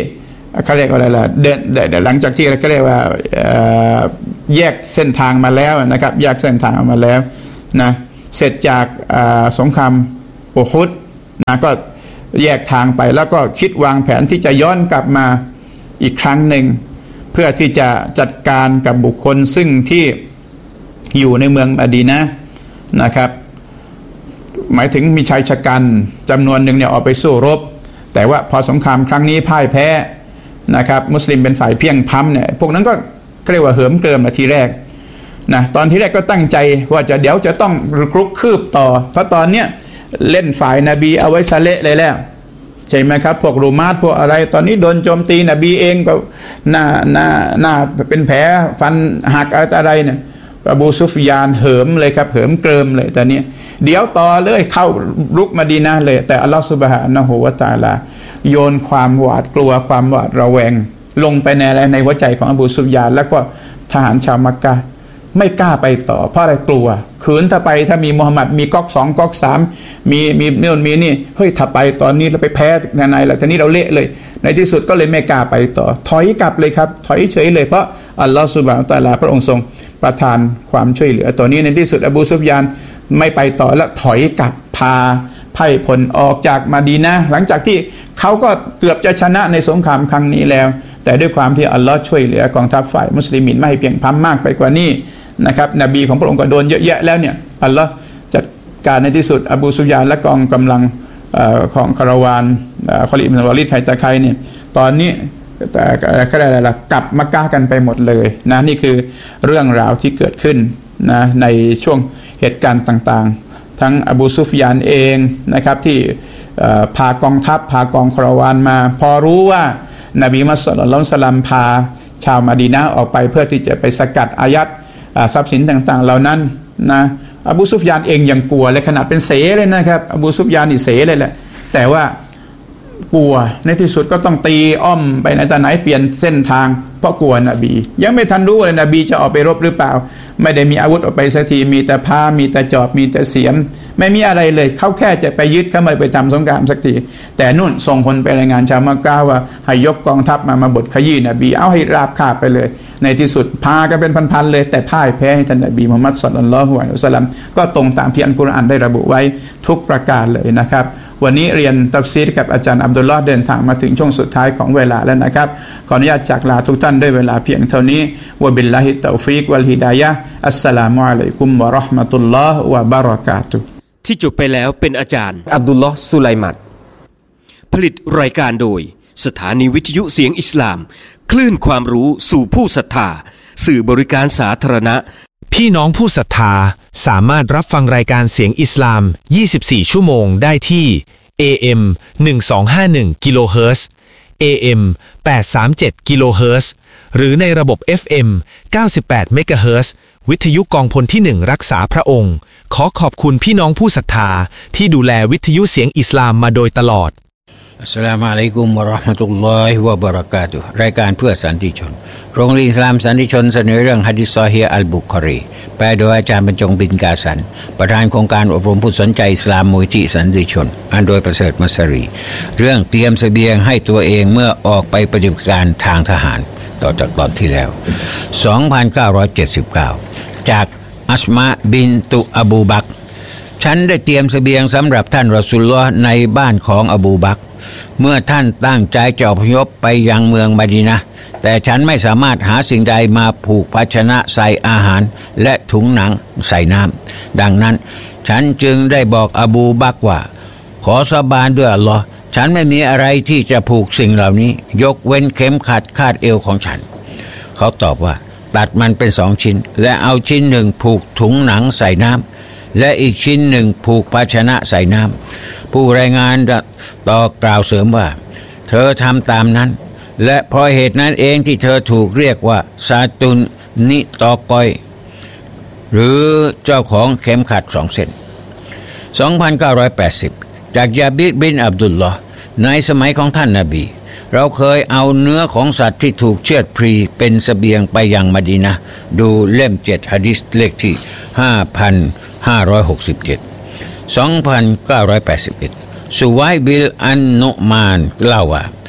เขาเรียกว่าอะไรล่ะเดินหลังจากที่เขาเรียกว่าแยกเส้นทางมาแล้วนะครับแยกเส้นทางมาแล้วนะเสร็จจากสงครามอุฮุดนะก็แยกทางไปแล้วก็คิดวางแผนที่จะย้อนกลับมาอีกครั้งหนึ่งเพื่อที่จะจัดการกับบุคคลซึ่งที่อยู่ในเมืองมะดีนะห์นะครับหมายถึงมีชายชะกันจำนวนหนึ่งเนี่ยออกไปสู้รบแต่ว่าพอสงครามครั้งนี้พ่ายแพ้นะครับมุสลิมเป็นฝ่ายเพียงพำเนี่ยพวกนั้นก็เรียกว่าเหิมเกริมมาทีแรกนะตอนที่แรกก็ตั้งใจว่าจะเดี๋ยวจะต้องคลุกคืบต่อเพราะตอนเนี้ยเล่นฝ่ายนบีเอาไว้ซะเละเลยแล้วใช่ไหมครับพวกรูมาตพวกอะไรตอนนี้โดนโจมตีนบีเองก็หน้าหน้าหน้าเป็นแผลฟันหักอะไรเนี่ยอบูซุฟยานเหิมเลยครับเหิมเกริมเลยตอนนี้เดี๋ยวต่อเลยเข้ารุกมะดีนะห์เลยแต่อัลลอฮฺซุบฮานะฮูวะตะอาลาโยนความหวาดกลัวความหวาดระแวงลงไปในอะไรในหัวใจของอบูซุฟยานแล้วก็ทหารชาวมักกะฮ์ไม่กล้าไปต่อเพราะอะไรกลัวขืนถ้าไปถ้ามีมุฮัมมัดมีก๊อกสองก๊อกสามมีมีเนื่นมีนี่เฮ้ยถ้าไปตอนนี้เราไปแพ้ในไหนล่ะทีนี้เราเละเลยในที่สุดก็เลยไม่กล้าไปต่อถอยกลับเลยครับถอยเฉยเลยเพราะอัลลอฮฺซุบฮานะฮูวะตะอาลาพระองค์ทรงประทานความช่วยเหลือตัวนี้ในที่สุดอบูซุฟยานไม่ไปต่อแล้วถอยกลับพาไพ่ผลออกจากมะดีนะห์หลังจากที่เขาก็เกือบจะชนะในสงครามครั้งนี้แล้วแต่ด้วยความที่อัลลอฮ์ช่วยเหลือกองทัพฝ่ายมุสลิมินไม่ให้เพียงพำมากไปกว่านี้นะครับนบีของพระองค์ก็โดนเยอะแยะแล้วเนี่ยอัลลอฮ์จัดการในที่สุดอบูซุฟยานและกองกำลังของคาราวานคอลิอิบนุวะลิดไคตะไคเนี่ยตอนนี้แต่ก็ได้ละกลับมักกะฮ์กันไปหมดเลยนะนี่คือเรื่องราวที่เกิดขึ้นนะในช่วงเหตุการณ์ต่างๆทั้งอบูซุฟยานเองนะครับที่พากองทัพพากองคาราวานมาพอรู้ว่านบีมุฮัมมัดศ็อลลัลลอฮุอะลัยฮิวะซัลลัมพาชาวมะดีนะห์ออกไปเพื่อที่จะไปสกัดอายัดทรัพย์สินต่างๆเหล่านั้นนะอบูซุฟยานเองยังกลัวเลยขนาดเป็นเสเลยนะครับอบูซุฟยานนี่เสเลยแหละแต่ว่ากลัวในที่สุดก็ต้องตีอ้อมไปในตาไหนเปลี่ยนเส้นทางเพราะกลัวนบียังไม่ทันรู้เลยนบีจะออกไปรบหรือเปล่าไม่ได้มีอาวุธออกไปสักทีมีแต่ผ้ามีแต่จอบมีแต่เสียมไม่มีอะไรเลยเขาแค่จะไปยึดเขาไม่ไปทำสงครามสักทีแต่นู่นส่งคนไปรายงานชาวมักกะฮ์ว่าให้ยกกองทัพมามาบดขยี้นบีเอาให้ราบคาบไปเลยในที่สุดพากันเป็นพันๆเลยแต่พ่ายแพ้ให้ท่านนบีมุฮัมมัดศ็อลลัลลอฮุอะลัยฮิวะซัลลัมก็ตรงตามที่อัลกุรอานได้ระบุไว้ทุกประการเลยนะครับวันนี้เรียนตัฟซีรกับอาจารย์อับดุลลอฮ์เดินทางมาถึงช่วงสุดท้ายของเวลาแล้วนะครับขออนุญาตจากลาทุกท่านด้วยเวลาเพียงเท่านี้วะบิลลาฮิตตอฟิกวัลฮิดายะฮ์อัสสลามุอะลัยกุมวะเราะห์มะตุลลอฮ์วะบะเราะกาตุฮ์ที่จบไปแล้วเป็นอาจารย์อับดุลลอฮ์สุไลมัดผลิตรายการโดยสถานีวิทยุเสียงอิสลามคลื่นความรู้สู่ผู้ศรัทธาสื่อบริการสาธารณะพี่น้องผู้ศรัทธาสามารถรับฟังรายการเสียงอิสลามยี่สิบสี่ชั่วโมงได้ที่ เอ เอ็ม หนึ่งสองห้าหนึ่ง กิโลเฮิรตซ์ เอ เอ็ม แปดสามเจ็ด กิโลเฮิรตซ์ หรือในระบบ เอฟ เอ็ม เก้าสิบแปด เมกะเฮิรตซ์ วิทยุกองพลที่หนึ่งรักษาพระองค์ขอขอบคุณพี่น้องผู้ศรัทธาที่ดูแลวิทยุเสียงอิสลามมาโดยตลอดอัสสลามุอะลัยกุมวะเราะห์มะตุลลอฮิวะบะเราะกาตุฮ์รายการเพื่อสันติชนโรงเรียนอิสลามสันติชนเสนอเรื่องหะดีษซอฮีฮ์อัลบุคอรีแปลโดยอาจารย์บรรจงบินกาสันประธานโครงการอบรมผู้สนใจอิสลามมูลที่สันติชนอันโดยประเสริฐมัสรีเรื่องเตรียมเสบียงให้ตัวเองเมื่อออกไปปฏิบัติการทางทหารต่อจากตอนที่แล้วสองพันเก้าร้อยเจ็ดสิบเก้าจากอัสมาบินตุอบูบักรฉันได้เตรียมเสบียงสำหรับท่านรอซูลุลลอฮ์ในบ้านของอบูบักรเมื่อท่านตั้งใจจะอพยพไปยังเมืองมะดีนะห์แต่ฉันไม่สามารถหาสิ่งใดมาผูกภาชนะใส่อาหารและถุงหนังใส่น้ำดังนั้นฉันจึงได้บอกอบูบักรว่าขอสาบานด้วยอัลลอฮ์ฉันไม่มีอะไรที่จะผูกสิ่งเหล่านี้ยกเว้นเข็มขัดคาดเอวของฉันเขาตอบว่าตัดมันเป็นสองชิ้นและเอาชิ้นหนึ่งผูกถุงหนังใส่น้ำและอีกชิ้นหนึ่งผูกภาชนะใส่น้ำผู้รายงานต่อกล่าวเสริมว่าเธอทำตามนั้นและเพราะเหตุนั้นเองที่เธอถูกเรียกว่าซาตุนนิตอกอยหรือเจ้าของเข็มขัดสองเส้นสองพันเก้าร้อยแปดสิบจากยาบิดบินอับดุลลอฮ์ในสมัยของท่านนบีเราเคยเอาเนื้อของสัตว์ที่ถูกเชือดพรีเป็นเสบียงไปยังมะดีนะห์ดูเล่มเจ็ดหะดีษเลขที่ ห้าพันห้าร้อยหกสิบเจ็ด สองพันเก้าร้อยแปดสิบเอ็ดสุไวบิลอันนุมานเล่าว่า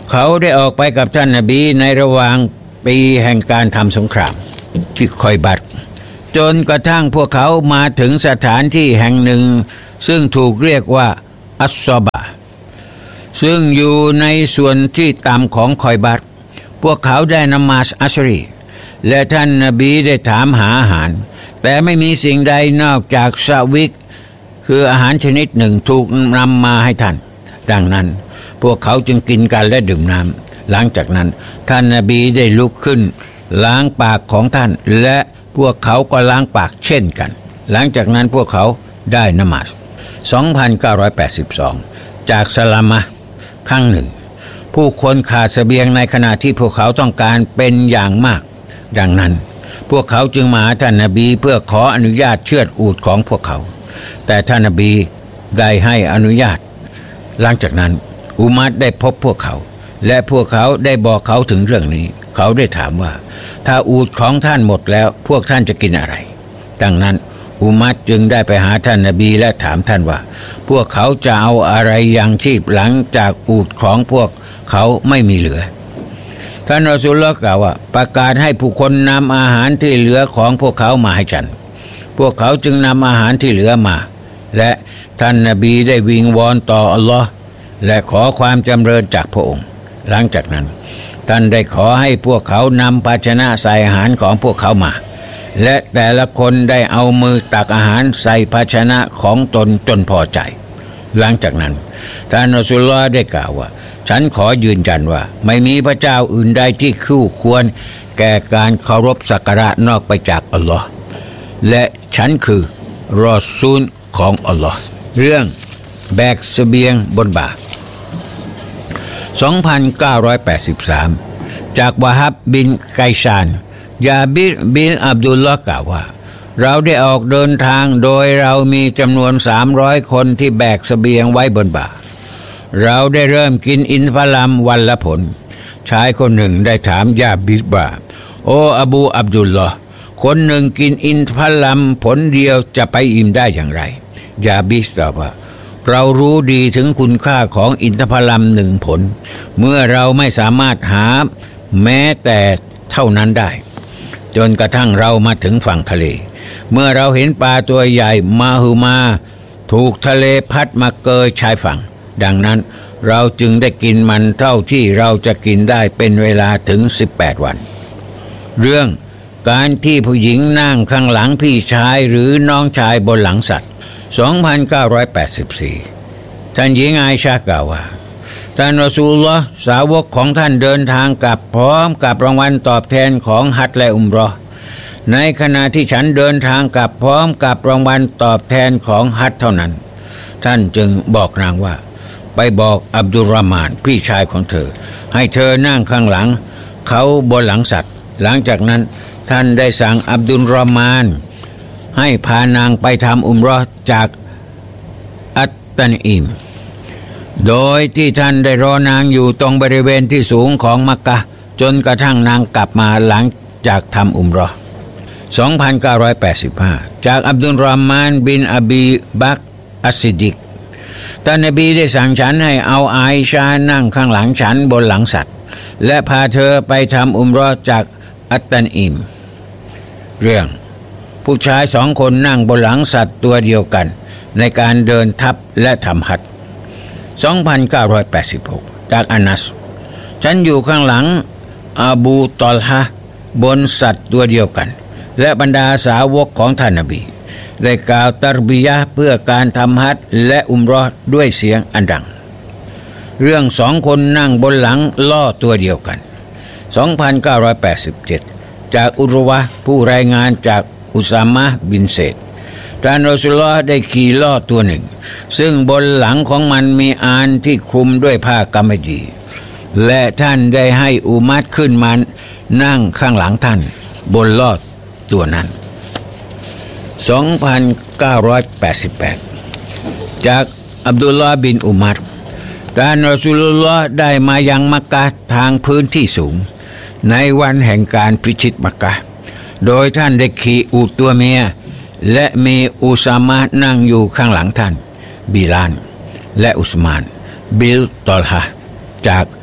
เขาได้ออกไปกับท่านนบีในระหว่างปีแห่งการทำสงครามที่คอยบัตจนกระทั่งพวกเขามาถึงสถานที่แห่งหนึ่งซึ่งถูกเรียกว่าอัสซอบะซึ่งอยู่ในส่วนที่ต่ำของคอยบัตพวกเขาได้นมาสอัชรีและท่านนบีได้ถามหาอาหารแต่ไม่มีสิ่งใดนอกจากซาวิกคืออาหารชนิดหนึ่งถูกนำมาให้ท่านดังนั้นพวกเขาจึงกินกันและดื่มน้ำหลังจากนั้นท่านนบีได้ลุกขึ้นล้างปากของท่านและพวกเขาก็ล้างปากเช่นกันหลังจากนั้นพวกเขาได้นมาส สองพันเก้าร้อยแปดสิบสอง จากสลามะครั้งหนึ่งผู้คนขาดเสบียงในขณะที่พวกเขาต้องการเป็นอย่างมากดังนั้นพวกเขาจึงมาหาท่านนบีเพื่อขออนุญาตเชือดอูฐของพวกเขาแต่ท่านนบีได้ให้อนุญาตหลังจากนั้นอุมัรได้พบพวกเขาและพวกเขาได้บอกเขาถึงเรื่องนี้เขาได้ถามว่าถ้าอูฐของท่านหมดแล้วพวกท่านจะกินอะไรดังนั้นอุมัรจึงได้ไปหาท่านนบีและถามท่านว่าพวกเขาจะเอาอะไรยังชีพหลังจากอูฐของพวกเขาไม่มีเหลือท่านรอซูลุลลอฮ์กล่าวว่าประกาศให้ผู้คนนำอาหารที่เหลือของพวกเขามาให้ฉันพวกเขาจึงนำอาหารที่เหลือมาและท่านนบีได้วิงวอนต่ออัลลอฮ์และขอความจำเริญจากพระองค์หลังจากนั้นท่านได้ขอให้พวกเขานำภาชนะใส่อาหารของพวกเขามาและแต่ละคนได้เอามือตักอาหารใส่ภาชนะของตนจนพอใจหลังจากนั้นท่านรอซูลุลลอฮ์ได้กล่าวว่าฉันขอยืนยันว่าไม่มีพระเจ้าอื่นใดที่คู่ควรแก่การเคารพสักการะนอกไปจากอัลลอฮ์และฉันคือรอซูลของอัลลอฮ์เรื่องแบกเสบียงบนบ่า สองพันเก้าร้อยแปดสิบสาม จากวะฮับบินไกซานยาบิรบินอับดุลลอฮ์กล่าวว่าเราได้ออกเดินทางโดยเรามีจำนวนสามร้อยคนที่แบกเสบียงไว้บนบ่าเราได้เริ่มกินอินทผลัมวันละผลชายคนหนึ่งได้ถามยาบิสบาโออบูอับดุลลอฮ์คนหนึ่งกินอินทผลัมผลเดียวจะไปอิ่มได้อย่างไรยาบิสตอบว่าเรารู้ดีถึงคุณค่าของอินทผลัมหนึ่งผลเมื่อเราไม่สามารถหาแม้แต่เท่านั้นได้จนกระทั่งเรามาถึงฝั่งทะเลเมื่อเราเห็นปลาตัวใหญ่มาฮือมาถูกทะเลพัดมาเกยชายฝั่งดังนั้นเราจึงได้กินมันเท่าที่เราจะกินได้เป็นเวลาถึงสิบแปดวันเรื่องการที่ผู้หญิงนั่งข้างหลังพี่ชายหรือน้องชายบนหลังสัตว์ สองพันเก้าร้อยแปดสิบสี่ ท่านหญิงอาอิชะห์กล่าวว่าท่านรอซูลุลลอฮ์สาวกของท่านเดินทางกลับพร้อมกับรางวัลตอบแทนของฮัจญ์และอุมเราะห์ในขณะที่ฉันเดินทางกลับพร้อมกับรางวัลตอบแทนของฮัจญ์เท่านั้นท่านจึงบอกนางว่าไปบอกอับดุลรอห์มานพี่ชายของเธอให้เธอนั่งข้างหลังเขาบนหลังสัตว์หลังจากนั้นท่านได้สั่งอับดุลรอห์มานให้พานางไปทำอุมเราะห์จากอัตตันอิมโดยที่ท่านได้รอนางอยู่ตรงบริเวณที่สูงของมักกะฮ์จนกระทั่งนางกลับมาหลังจากทำอุมเราะห์ สองพันเก้าร้อยแปดสิบห้า จากอับดุลรอห์มานบินอบีบักรอัสซิดดิกท่านนบีได้สั่งฉันให้เอาอาอิชะห์นั่งข้างหลังฉันบนหลังสัตว์และพาเธอไปทำอุมเราะห์จากอัตตันอิมเรื่องผู้ชายสองคนนั่งบนหลังสัตว์ตัวเดียวกันในการเดินทัพและทำฮัจญ์ สองพันเก้าร้อยแปดสิบหก จากอานัสฉันอยู่ข้างหลังอบูตอลฮะบนสัตว์ตัวเดียวกันและบรรดาสาวกของท่านนบีได้กล่าวตัรบียะห์เพื่อการทำฮัจญ์และอุมเราะห์ด้วยเสียงอันดังเรื่องสองคนนั่งบนหลังล่อตัวเดียวกัน สองพันเก้าร้อยแปดสิบเจ็ด จากอุรวะห์ผู้รายงานจากอุซามะห์บินเซดท่านรอซูลุลลอฮ์ได้ขี่ล่อตัวหนึ่งซึ่งบนหลังของมันมีอานที่คลุมด้วยผ้ากำมะหยี่และท่านได้ให้อุมัรขึ้นมานั่งข้างหลังท่านบนล่อตัวนั้น สองพันเก้าร้อยแปดสิบแปด จากอับดุลลอฮ์บินอุมัรท่านรอซูลุลลอฮ์ได้มายังมักกะฮ์ทางพื้นที่สูงในวันแห่งการพิชิตมักกะฮ์โดยท่านได้ขี่อูฐตัวเมียและมีอุซามะห์นั่งอยู่ข้างหลังท่านบิลาลและอุสมานบิลตอลฮะจาก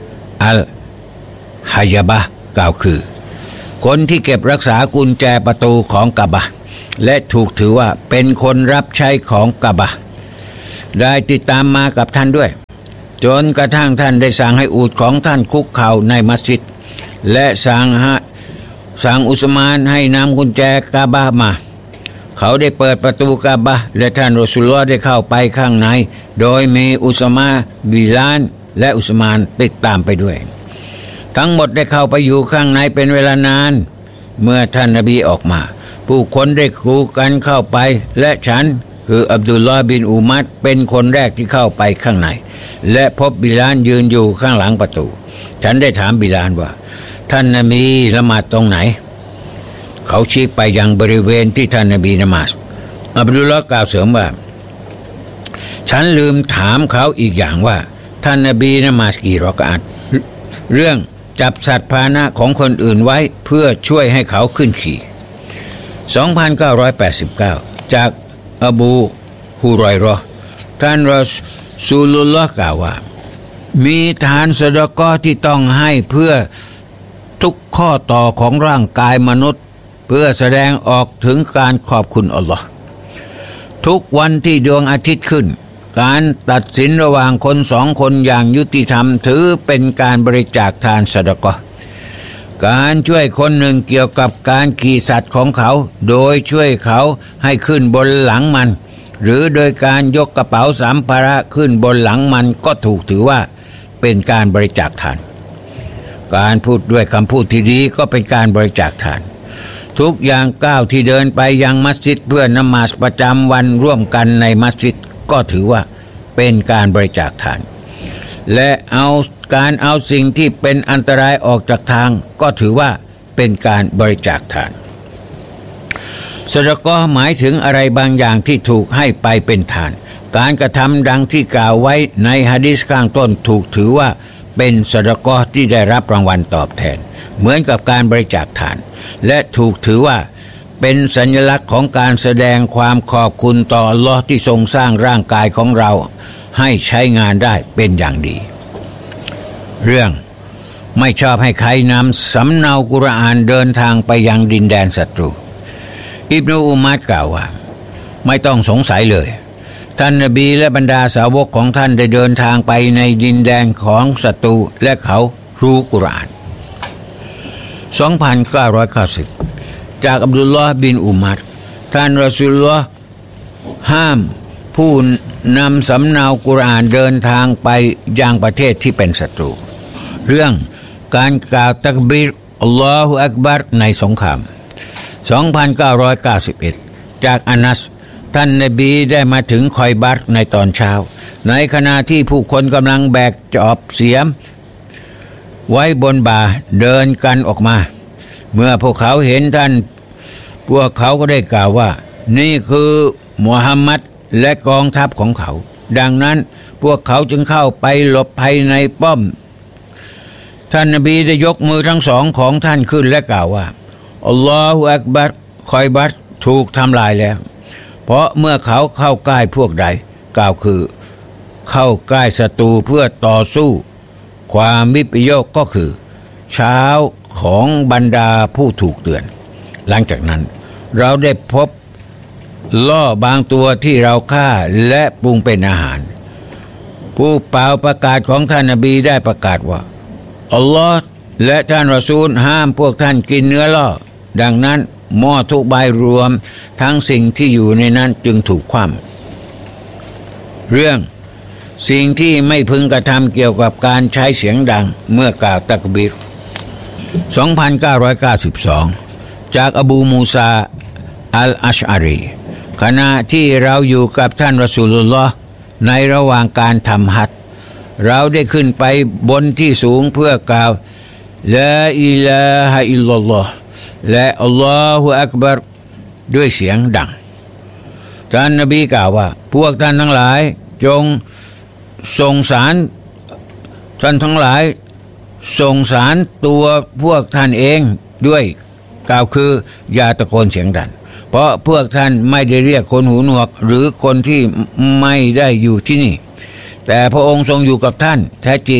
อัลฮายาบะกล่าวคือคนที่เก็บรักษากุญแจประตูของกะบะห์และถูกถือว่าเป็นคนรับใช้ของกะบะห์ได้ติดตามมากับท่านด้วยจนกระทั่งท่านได้สั่งให้อูฐของท่านคุกเข่าในมัสยิดและสั่งให้สั่งอุสมานให้นำกุญแจกะบะห์มาเขาได้เปิดประตูกะบะห์และท่านรอซูลุลลอฮ์ได้เข้าไปข้างในโดยมีอุสมาบิลาลและอุสมานติดตามไปด้วยทั้งหมดได้เข้าไปอยู่ข้างในเป็นเวลานานเมื่อท่านนบีออกมาผู้คนได้กรูกันเข้าไปและฉันคืออับดุลลอฮ์บินอุมัรเป็นคนแรกที่เข้าไปข้างในและพบบิลาลยืนอยู่ข้างหลังประตูฉันได้ถามบิลาลว่าท่านนบีละหมาดตรงไหนเขาชี้ไปยังบริเวณที่ท่านนบีละหมาดอับดุลลอฮ์กล่าวเสริมว่าฉันลืมถามเขาอีกอย่างว่าท่านนบีละหมาดกี่รอกอะอะห์เรื่องจับสัตว์พาหนะของคนอื่นไว้เพื่อช่วยให้เขาขึ้นขี่สองพันเก้าร้อยแปดสิบเก้าจากอบูฮุรอยเราะห์ท่านรอซูลุลลอฮ์กล่าวว่ามีทานซะดะกอฮ์ที่ต้องให้เพื่อทุกข้อต่อของร่างกายมนุษย์เพื่อแสดงออกถึงการขอบคุณอัลลอฮ์ทุกวันที่ดวงอาทิตย์ขึ้นการตัดสินระหว่างคนสองคนอย่างยุติธรรมถือเป็นการบริจาคทานซะดะกอฮ์การช่วยคนหนึ่งเกี่ยวกับการขี่สัตว์ของเขาโดยช่วยเขาให้ขึ้นบนหลังมันหรือโดยการยกกระเป๋าสัมภาระขึ้นบนหลังมันก็ถูกถือว่าเป็นการบริจาคทานการพูดด้วยคำพูดที่ดีก็เป็นการบริจาคทานทุกอย่างก้าวที่เดินไปยังมัสยิดเพื่อนมาศประจำวันร่วมกันในมัสยิดก็ถือว่าเป็นการบริจาคทานและเอาการเอาสิ่งที่เป็นอันตรายออกจากทางก็ถือว่าเป็นการบริจาคทานซะดะกอฮ์หมายถึงอะไรบางอย่างที่ถูกให้ไปเป็นทานการกระทำดังที่กล่าวไว้ในหะดีษข้างต้นถูกถือว่าเป็นซะดะกอฮ์ที่ได้รับรางวัลตอบแทนเหมือนกับการบริจาคทานและถูกถือว่าเป็นสัญลักษณ์ของการแสดงความขอบคุณต่ออัลเลาะห์ที่ทรงสร้างร่างกายของเราให้ใช้งานได้เป็นอย่างดีเรื่องไม่ชอบให้ใครนำสำเนากุรอานเดินทางไปยังดินแดนศัตรูอิบนุอุมัรกล่าวว่าไม่ต้องสงสัยเลยท่านนบีและบรรดาสาวกของท่านได้เดินทางไปในดินแดนของศัตรูและเขารู้กุรอาน สองพันเก้าร้อยเก้าสิบ จากอับดุลลอฮ์บินอุมัรท่านรอซูลุลลอฮ์ห้ามผู้นำสำเนากุรอานเดินทางไปยังประเทศที่เป็นศัตรูเรื่องการกล่าวตักบีรอัลลอฮุอักบัรในสงคราม สองพันเก้าร้อยเก้าสิบเอ็ด จากอานัสท่านนบีได้มาถึงคอยบัรในตอนเช้าในขณะที่ผู้คนกำลังแบกจอบเสียมไว้บนบ่าเดินกันออกมาเมื่อพวกเขาเห็นท่านพวกเขาก็ได้กล่าวว่านี่คือมุฮัมมัดและกองทัพของเขาดังนั้นพวกเขาจึงเข้าไปหลบภายในป้อมท่านนบีได้ยกมือทั้งสองของท่านขึ้นและกล่าวว่าอัลลอฮฺอักบัรคอยบัรถูกทำลายแล้วเพราะเมื่อเขาเข้าใกล้พวกใดกล่าวคือเข้าใกล้ศัตรูเพื่อต่อสู้ความวิปโยคก็คือเช้าของบรรดาผู้ถูกเตือนหลังจากนั้นเราได้พบล่อบางตัวที่เราฆ่าและปรุงเป็นอาหารผู้เป่าประกาศของท่านนบีได้ประกาศว่าอัลลอฮ์และท่านรอซูลห้ามพวกท่านกินเนื้อล่อดังนั้นหม้อทุกใบรวมทั้งสิ่งที่อยู่ในนั้นจึงถูกคว่ำเรื่องสิ่งที่ไม่พึงกระทำเกี่ยวกับการใช้เสียงดังเมื่อกล่าวตักบีร สองพันเก้าร้อยเก้าสิบสอง จากอบูมูซาอัลอัชอารีขณะที่เราอยู่กับท่านรอซูลุลลอฮ์ในระหว่างการทำฮัจญ์เราได้ขึ้นไปบนที่สูงเพื่อกล่าวลาอิลาฮะอิลลัลลอฮ์และอัลลอฮุอักบัรด้วยเสียงดังท่านนบีกล่าวว่าพวกท่านทั้งหลายจงส่งสารท่านทั้งหลายส่งสารตัวพวกท่านเองด้วยกล่าวคืออย่าตะโกนเสียงดังเพราะพวกท่านไม่ได้เรียกคนหูหนวกหรือคนที่ไม่ได้อยู่ที่นี่แต่พระองค์ทรงอยู่กับท่านแท้จริง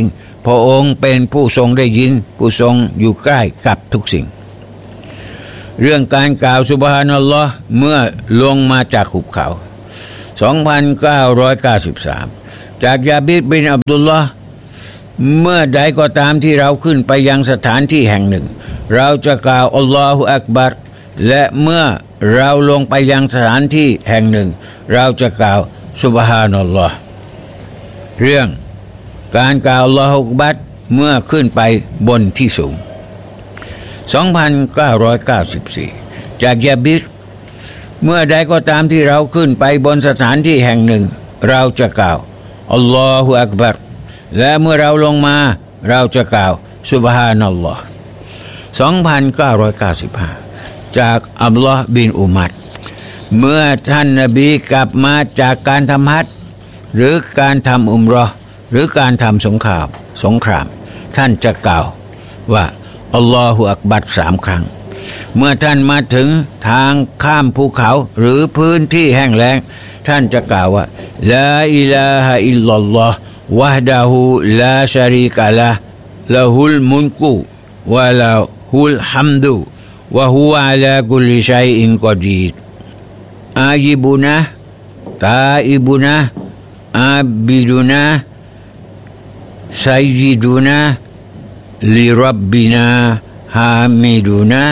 พระองค์เป็นผู้ทรงได้ยินผู้ทรงอยู่ใกล้กับทุกสิ่งเรื่องการกล่าวซุบฮานัลลอฮ์เมื่อลงมาจากหุบเขาสองพันเก้าร้อยเก้าสิบสามจากยาบิดบินอับดุลลอฮ์เมื่อใดก็ตามที่เราขึ้นไปยังสถานที่แห่งหนึ่งเราจะกล่าวอัลลอฮฺอักบัรและเมื่อเราลงไปยังสถานที่แห่งหนึ่งเราจะกล่าวซุบฮานัลลอฮ์เรื่องการกล่าวอัลลอฮฺอักบัรเมื่อขึ้นไปบนที่สูงสองพันเก้าร้อยเก้าสิบสี่จากยาบิดเมื่อใดก็ตามที่เราขึ้นไปบนสถานที่แห่งหนึ่งเราจะกล่าวอัลลอฮฺอักบัรและเมื่อเราลงมาเราจะกล่าวซุบฮานัลลอฮ์สองพันเก้าร้อยเก้าสิบห้าจากอับดุลลอฮ์บินอุมัรเมื่อท่านนบีกลับมาจากการทำฮัจญ์หรือการทำอุมเราะห์หรือการทำสงครามสงครามท่านจะกล่าวว่าอัลลอฮฺอักบัรสามครั้งเมื่อท่านมาถึงทางข้ามภูเขาหรือพื้นที่แห้งแล้งท่านจะกล่าวว่าลาอิลาฮะอิลลัลลอฮ์วะฮดะฮูลาชะรีกะละห์ละฮุลมุลกุวะละฮุลฮัมดุวะฮุวะอะลากุลลิชัยอินกอดีรอายิบุนะตาอิบุนะอาบิดุนะซัยยิดุนะลิร็อบบินาฮามิดุนะ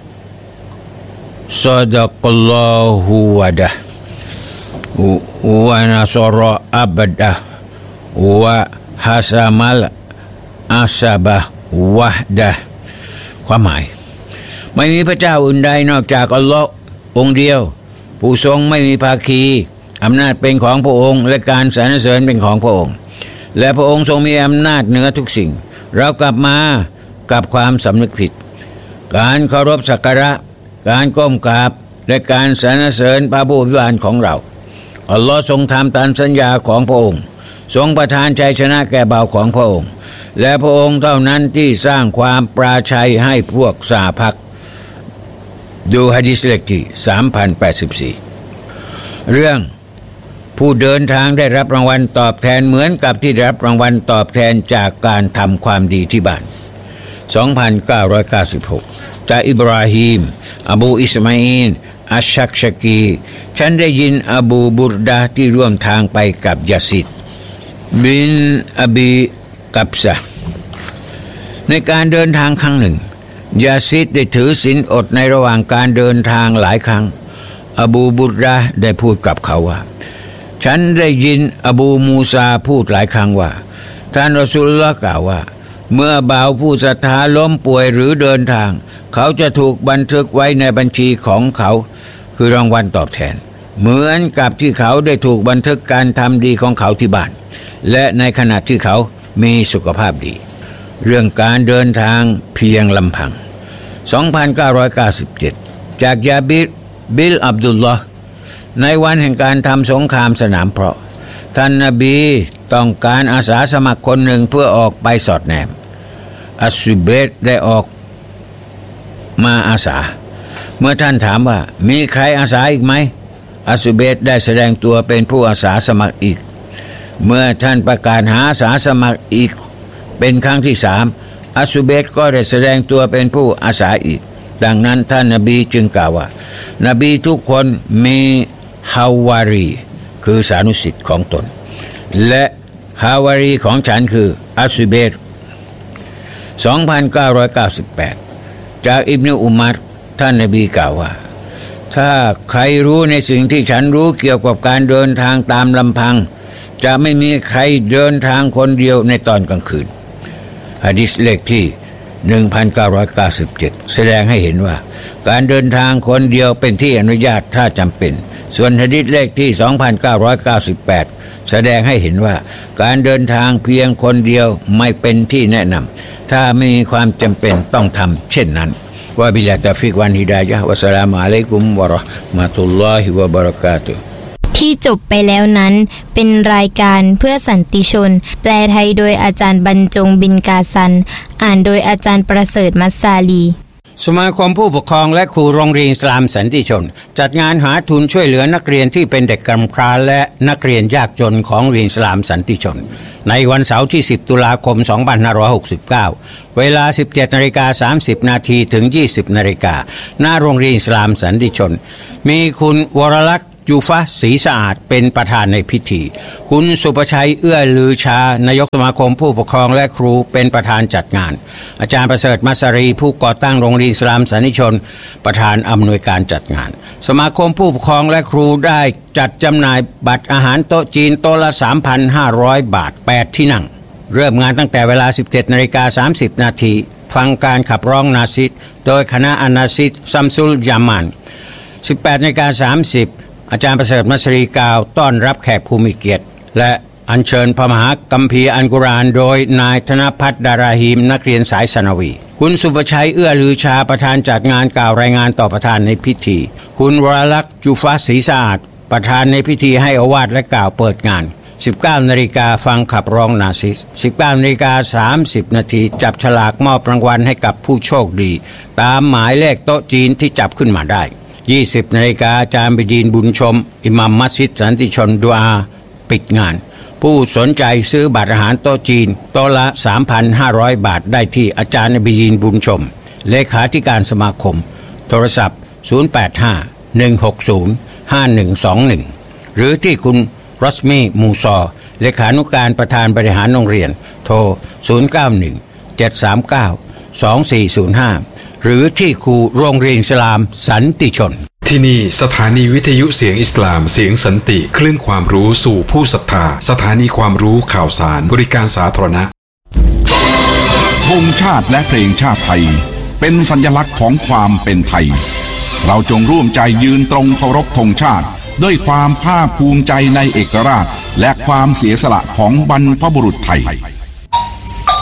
ซอดักัลลอฮุวะดะวะนะซอรออับดะวะฮัสมัลอาซาบะวะดะความหมายไม่มีพระเจ้าอื่นใดนอกจากอัลลอฮ์องค์เดียวผู้ทรงไม่มีภาคีอำนาจเป็นของพระองค์และการสรรเสริญเป็นของพระองค์และพระองค์ทรงมีอำนาจเหนือทุกสิ่งเรากลับมากับความสำนึกผิดการเคารพสักการะการก้มกราบและการสรรเสริญพระผู้อภิบาลของเราอัลลอฮ์ทรงทำตามสัญญาของพระองค์ทรงประทานชัยชนะแก่บ่าวของพระองค์และพระองค์เท่านั้นที่สร้างความปราชัยให้พวกสหพักดูหะดีษเลขที่ สามพันแปดสิบสี่ เรื่องผู้เดินทางได้รับรางวัลตอบแทนเหมือนกับที่ได้รับรางวัลตอบแทนจากการทำความดีที่บ้านสองพันเก้าร้อยเก้าสิบหกจากอิบราฮิมอบูอิสมาอีลอัชชักชะกีฉันได้ยินอบูบุรดาที่ร่วมทางไปกับยาซิดบินอบีกับซะในการเดินทางครั้งหนึ่งยาซิดได้ถือศีลอดในระหว่างการเดินทางหลายครั้งอบูบุรดาได้พูดกับเขาว่าฉันได้ยินอบูมูซาพูดหลายครั้งว่าท่านรอซูลุลลอฮ์กล่าวว่าเมื่อบ่าวผู้ศรัทธาล้มป่วยหรือเดินทางเขาจะถูกบันทึกไว้ในบัญชีของเขาคือรางวัลตอบแทนเหมือนกับที่เขาได้ถูกบันทึกการทำดีของเขาที่บ้านและในขณะที่เขามีสุขภาพดีเรื่องการเดินทางเพียงลำพังสองพันเก้าร้อยเก้าสิบเจ็ดจากยาบิดบิลอับดุลลอฮ์ในวันแห่งการทำสงครามสนามเพาะท่านนบีต้องการอาสาสมัครคนหนึ่งเพื่อออกไปสอดแนมอัสซุเบตได้ออกมาอาสาเมื่อท่านถามว่ามีใครอาสาอีกไหมอัสซุเบตได้แสดงตัวเป็นผู้อาสาสมัครอีกเมื่อท่านประกาศหาอาสาสมัครอีกเป็นครั้งที่สามอัสซุเบตก็ได้แสดงตัวเป็นผู้อาสาอีกดังนั้นท่านนบีจึงกล่าวว่านบีทุกคนมีฮาวารีคือสานุสิทธิ์ของตนและฮาวารีของฉันคืออัสซุเบตสองพันเก้าร้อยเก้าสิบแปดจากอิบนุอุมัรท่านนบีกล่าวว่าถ้าใครรู้ในสิ่งที่ฉันรู้เกี่ยวกับการเดินทางตามลำพังจะไม่มีใครเดินทางคนเดียวในตอนกลางคืนหะดีษเลขที่ หนึ่งพันเก้าร้อยเก้าสิบเจ็ด แสดงให้เห็นว่าการเดินทางคนเดียวเป็นที่อนุญาตถ้าจำเป็นส่วนหะดีษเลขที่ สองพันเก้าร้อยเก้าสิบแปด แสดงให้เห็นว่าการเดินทางเพียงคนเดียวไม่เป็นที่แนะนำถ้าไม่มีความจำเป็นต้องทำเช่นนั้นวะบิลลาฮิตอฟิกวันฮิดายะฮ์วะสลามุอะลัยกุมวะเราะห์มะตุลลอฮิวะบะเราะกาตุฮ์ที่จบไปแล้วนั้นเป็นรายการเพื่อสันติชนแปลไทยโดยอาจารย์บรรจงบินกาซันอ่านโดยอาจารย์ประเสริฐมัสซาลีสมาคมผู้ปกครองและครูโรงเรียนอิสลามสันติชนจัดงานหาทุนช่วยเหลือนักเรียนที่เป็นเด็กกำพร้าและนักเรียนยากจนของโรงเรียนอิสลามสันติชนในวันเสาร์ที่สิบตุลาคมสองพันห้าร้อยหกสิบเก้าเวลา สิบเจ็ดนาฬิกาสามสิบนาทีถึง ยี่สิบนาฬิกาหน้าโรงเรียนอิสลามสันติชนมีคุณวรลักษณ์ยูฟะศรีสะอาดเป็นประธานในพิธีคุณสุประชัยเอื้อลือชานายกสมาคมผู้ปกครองและครูเป็นประธานจัดงานอาจารย์ประเสริฐมัสรีผู้ก่อตั้งโรงเรียนอิสลามสันติชนประธานอำนวยการจัดงานสมาคมผู้ปกครองและครูได้จัดจำหน่ายบัตรอาหารโต๊ะจีนโต๊ะละ สามพันห้าร้อย บาทแปดที่นั่งเริ่มงานตั้งแต่เวลา สิบเจ็ดนาฬิกาสามสิบนาทีฟังการขับร้องนาซิดโดยคณะอานาซิดซัมซุลยามาน สิบแปดนาฬิกาสามสิบอาจารย์ประเสริฐมัสรีกล่าวต้อนรับแขกผู้มีเกียรติและอัญเชิญพระมหาคัมภีร์อัลกุรอานโดยนายธนพัฒน์ดาราฮีมนักเรียนสายสนวีคุณสุประชัยเอื้อลือชาประธานจัดงานกล่าวรายงานต่อประธานในพิธีคุณวรลักษณ์จูฟาศรีสะอาดประธานในพิธีให้โอวาทและกล่าวเปิดงาน สิบเก้านาฬิกาฟังขับร้องนาซิส สิบเก้านาฬิกาสามสิบนาทีจับฉลากมอบรางวัลให้กับผู้โชคดีตามหมายเลขโต๊ะจีนที่จับขึ้นมาได้ยี่สิบนาฬิกาอาจารย์บิดีนบุญชมอิหมัมมัสยิดสันติชนดุอาปิดงานผู้สนใจซื้อบัตรอาหารโต๊ะจีนโต๊ะละ สามพันห้าร้อย บาทได้ที่อาจารย์บิดีนบุญชมเลขาธิการสมาคมโทรศัพท์ศูนย์ แปด ห้า หนึ่ง หก ศูนย์ ห้า หนึ่ง สอง หนึ่งหรือที่คุณรัสมีมูซอเลขานุการประธานบริหารโรงเรียนโทรศูนย์ เก้า หนึ่ง เจ็ด สาม เก้า สอง สี่ ศูนย์ ห้าหรือที่ครูโรงเรียนอิสลามสันติชนที่นี่สถานีวิทยุเสียงอิสลามเสียงสันติคลื่นความรู้สู่ผู้ศรัทธาสถานีความรู้ข่าวสารบริการสาธารณะธงชาติและเพลงชาติไทยเป็นสัญลักษณ์ของความเป็นไทยเราจงร่วมใจยืนตรงเคารพธงชาติด้วยความภาคภูมิใจในเอกราชและความเสียสละของบรรพบุรุษไทย